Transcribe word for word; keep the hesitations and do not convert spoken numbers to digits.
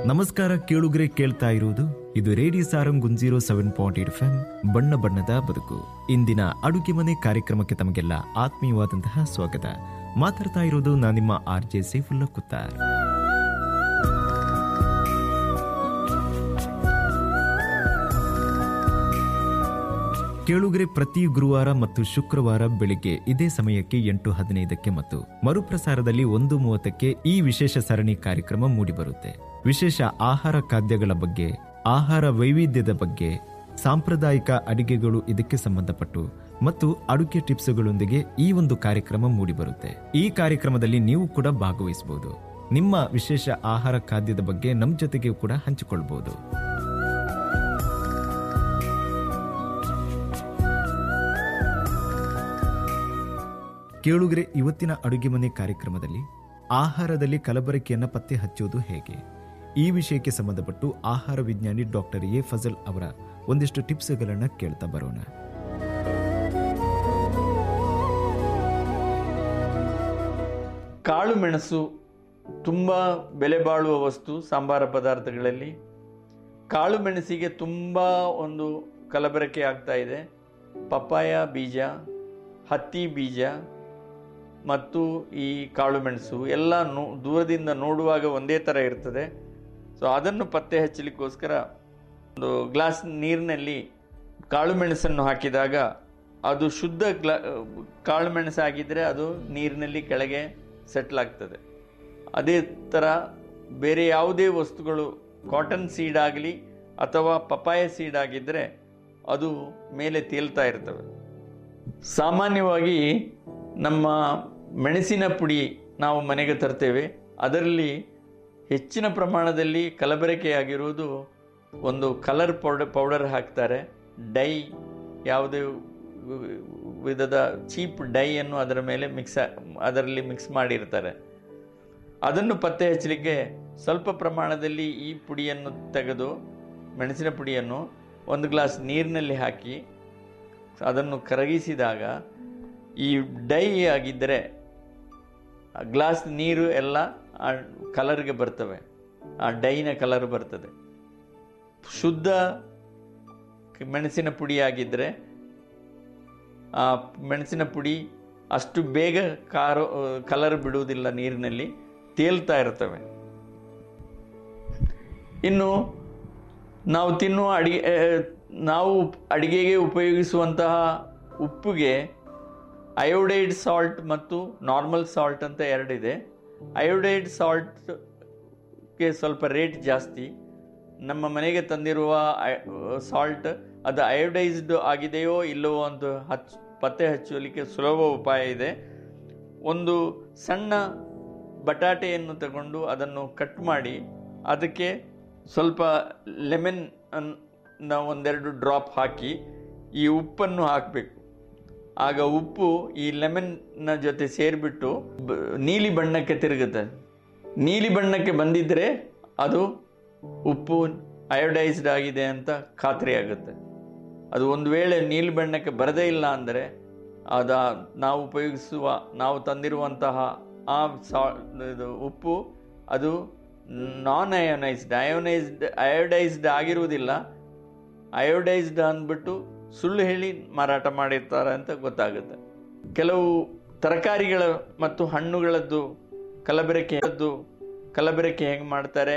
ನಮಸ್ಕಾರ ಕೇಳುಗರೆ, ಕೇಳ್ತಾ ಇರುವುದು ಇದು radio Sarang ಗುಂಜೀರೋ seven point eight F M ಬಣ್ಣ ಬಣ್ಣದ ಬದುಕು. ಇಂದಿನ ಅಡುಗೆ ಮನೆ ಕಾರ್ಯಕ್ರಮಕ್ಕೆ ತಮಗೆಲ್ಲ ಆತ್ಮೀಯವಾದಂತಹ ಸ್ವಾಗತ. ಮಾತಾಡ್ತಾ ಇರೋದು ನಾನು ನಿಮ್ಮ ಆರ್ ಜೆ ಸೈಫುಲ್ಲಾ ಕುತ್ತಾರ್. ಕೇಳುಗರೆ, ಪ್ರತಿ ಗುರುವಾರ ಮತ್ತು ಶುಕ್ರವಾರ ಬೆಳಿಗ್ಗೆ ಇದೇ ಸಮಯಕ್ಕೆ ಎಂಟು ಹದಿನೈದಕ್ಕೆ ಮತ್ತು ಮರುಪ್ರಸಾರದಲ್ಲಿ ಒಂದು ಮೂವತ್ತಕ್ಕೆ ಈ ವಿಶೇಷ ಸರಣಿ ಕಾರ್ಯಕ್ರಮ ಮೂಡಿಬರುತ್ತೆ. ವಿಶೇಷ ಆಹಾರ ಖಾದ್ಯಗಳ ಬಗ್ಗೆ, ಆಹಾರ ವೈವಿಧ್ಯದ ಬಗ್ಗೆ, ಸಾಂಪ್ರದಾಯಿಕ ಅಡಿಗೆಗಳು ಇದಕ್ಕೆ ಸಂಬಂಧಪಟ್ಟು ಮತ್ತು ಅಡುಗೆ ಟಿಪ್ಸ್ಗಳೊಂದಿಗೆ ಈ ಒಂದು ಕಾರ್ಯಕ್ರಮ ಮೂಡಿಬರುತ್ತೆ. ಈ ಕಾರ್ಯಕ್ರಮದಲ್ಲಿ ನೀವು ಕೂಡ ಭಾಗವಹಿಸಬಹುದು. ನಿಮ್ಮ ವಿಶೇಷ ಆಹಾರ ಖಾದ್ಯದ ಬಗ್ಗೆ ನಮ್ಮ ಜೊತೆಗೆ ಕೂಡ ಹಂಚಿಕೊಳ್ಬಹುದು. ಕೇಳುಗರೆ, ಇವತ್ತಿನ ಅಡುಗೆ ಮನೆ ಕಾರ್ಯಕ್ರಮದಲ್ಲಿ ಆಹಾರದಲ್ಲಿ ಕಲಬೆರಕೆಯನ್ನು ಪತ್ತೆ ಹಚ್ಚುವುದು ಹೇಗೆ, ಈ ವಿಷಯಕ್ಕೆ ಸಂಬಂಧಪಟ್ಟು ಆಹಾರ ವಿಜ್ಞಾನಿ ಡಾಕ್ಟರ್ ಎ ಫಜಲ್ ಅವರ ಒಂದಿಷ್ಟು ಟಿಪ್ಸ್ಗಳನ್ನು ಕೇಳ್ತಾ ಬರೋಣ. ಕಾಳು ಮೆಣಸು ತುಂಬ ಬೆಲೆ ಬಾಳುವ ವಸ್ತು ಸಾಂಬಾರ ಪದಾರ್ಥಗಳಲ್ಲಿ. ಕಾಳು ಮೆಣಸಿಗೆ ತುಂಬ ಒಂದು ಕಲಬೆರಕೆ ಆಗ್ತಾ ಇದೆ. ಪಪ್ಪಾಯ ಬೀಜ, ಹತ್ತಿ ಬೀಜ ಮತ್ತು ಈ ಕಾಳು ಮೆಣಸು ಎಲ್ಲ ನೋ ದೂರದಿಂದ ನೋಡುವಾಗ ಒಂದೇ ಥರ ಇರ್ತದೆ. ಸೊ ಅದನ್ನು ಪತ್ತೆ ಹಚ್ಚಲಿಕ್ಕೋಸ್ಕರ ಒಂದು ಗ್ಲಾಸ್ ನೀರಿನಲ್ಲಿ ಕಾಳು ಮೆಣಸನ್ನು ಹಾಕಿದಾಗ ಅದು ಶುದ್ಧ ಗ್ಲಾ ಕಾಳು ಮೆಣಸಾಗಿದ್ದರೆ ಅದು ನೀರಿನಲ್ಲಿ ಕೆಳಗೆ ಸೆಟ್ಲ್ ಆಗ್ತದೆ. ಅದೇ ಥರ ಬೇರೆ ಯಾವುದೇ ವಸ್ತುಗಳು, ಕಾಟನ್ ಸೀಡ್ ಆಗಲಿ ಅಥವಾ ಪಪ್ಪಾಯ ಸೀಡ್ ಆಗಿದ್ದರೆ ಅದು ಮೇಲೆ ತೇಲ್ತಾ ಇರ್ತವೆ. ಸಾಮಾನ್ಯವಾಗಿ ನಮ್ಮ ಮೆಣಸಿನ ಪುಡಿ ನಾವು ಮನೆಗೆ ತರ್ತೇವೆ. ಅದರಲ್ಲಿ ಹೆಚ್ಚಿನ ಪ್ರಮಾಣದಲ್ಲಿ ಕಲಬೆರಕೆಯಾಗಿರುವುದು ಒಂದು ಕಲರ್ ಪೌಡರ್ ಪೌಡರ್ ಹಾಕ್ತಾರೆ. ಡೈ, ಯಾವುದೇ ವಿಧದ ಚೀಪ್ ಡೈಯನ್ನು ಅದರ ಮೇಲೆ ಮಿಕ್ಸ್ ಅದರಲ್ಲಿ ಮಿಕ್ಸ್ ಮಾಡಿರ್ತಾರೆ. ಅದನ್ನು ಪತ್ತೆ ಹಚ್ಚಲಿಕ್ಕೆ ಸ್ವಲ್ಪ ಪ್ರಮಾಣದಲ್ಲಿ ಈ ಪುಡಿಯನ್ನು ತೆಗೆದು, ಮೆಣಸಿನ ಪುಡಿಯನ್ನು ಒಂದು ಗ್ಲಾಸ್ ನೀರಿನಲ್ಲಿ ಹಾಕಿ ಅದನ್ನು ಕರಗಿಸಿದಾಗ ಈ ಡೈ ಆಗಿದ್ದರೆ ಗ್ಲಾಸ್ ನೀರು ಎಲ್ಲ ಆ ಕಲರ್ಗೆ ಬರ್ತವೆ, ಆ ಡೈನ ಕಲರ್ ಬರ್ತದೆ. ಶುದ್ಧ ಮೆಣಸಿನ ಪುಡಿ ಆಗಿದ್ದರೆ ಆ ಮೆಣಸಿನ ಪುಡಿ ಅಷ್ಟು ಬೇಗ ಕಾರು ಕಲರ್ ಬಿಡುವುದಿಲ್ಲ, ನೀರಿನಲ್ಲಿ ತೇಲ್ತಾ ಇರ್ತವೆ. ಇನ್ನು ನಾವು ತಿನ್ನುವ ಅಡಿಗೆ ನಾವು ಅಡಿಗೆಗೆ ಉಪಯೋಗಿಸುವಂತಹ ಉಪ್ಪಿಗೆ ಅಯೋಡೈಡ್ ಸಾಲ್ಟ್ ಮತ್ತು ನಾರ್ಮಲ್ ಸಾಲ್ಟ್ ಅಂತ ಎರಡಿದೆ. ಅಯೋಡೈಡ್ ಸಾಲ್ಟ್ಗೆ ಸ್ವಲ್ಪ ರೇಟ್ ಜಾಸ್ತಿ. ನಮ್ಮ ಮನೆಗೆ ತಂದಿರುವ ಸಾಲ್ಟ್ ಅದು ಅಯೋಡೈಸ್ಡ್ ಆಗಿದೆಯೋ ಇಲ್ಲವೋ ಅಂತ ಹಚ್ ಪತ್ತೆ ಹಚ್ಚಲಿಕ್ಕೆ ಸುಲಭ ಉಪಾಯ ಇದೆ. ಒಂದು ಸಣ್ಣ ಬಟಾಟೆಯನ್ನು ತಗೊಂಡು ಅದನ್ನು ಕಟ್ ಮಾಡಿ ಅದಕ್ಕೆ ಸ್ವಲ್ಪ ಲೆಮನ್ ಅನ್ನು ಒಂದೆರಡು ಡ್ರಾಪ್ ಹಾಕಿ ಈ ಉಪ್ಪನ್ನು ಹಾಕಬೇಕು. ಆಗ ಉಪ್ಪು ಈ ಲೆಮನ್ನ ಜೊತೆ ಸೇರಿಬಿಟ್ಟು ನೀಲಿ ಬಣ್ಣಕ್ಕೆ ತಿರುಗುತ್ತೆ. ನೀಲಿ ಬಣ್ಣಕ್ಕೆ ಬಂದಿದ್ದರೆ ಅದು ಉಪ್ಪು ಅಯೋಡೈಸ್ಡ್ ಆಗಿದೆ ಅಂತ ಖಾತ್ರಿ ಆಗುತ್ತೆ. ಅದು ಒಂದು ವೇಳೆ ನೀಲಿ ಬಣ್ಣಕ್ಕೆ ಬರದೇ ಇಲ್ಲ ಅಂದರೆ ಅದ ನಾವು ಉಪಯೋಗಿಸುವ ನಾವು ತಂದಿರುವಂತಹ ಆ ಸಾ ಇದು ಉಪ್ಪು ಅದು ನಾನ್ ಅಯೋನೈಸ್ಡ್ ಅಯೋನೈಸ್ಡ್ ಅಯೋಡೈಸ್ಡ್ ಆಗಿರುವುದಿಲ್ಲ. ಅಯೋಡೈಸ್ಡ್ ಅಂದ್ಬಿಟ್ಟು ಸುಳ್ಳು ಹೇಳಿ ಮಾರಾಟ ಮಾಡಿರ್ತಾರೆ ಅಂತ ಗೊತ್ತಾಗುತ್ತೆ. ಕೆಲವು ತರಕಾರಿಗಳ ಮತ್ತು ಹಣ್ಣುಗಳದ್ದು ಕಲಬೆರಕೆಯದ್ದು ಕಲಬೆರಕೆ ಹೆಂಗೆ ಮಾಡ್ತಾರೆ,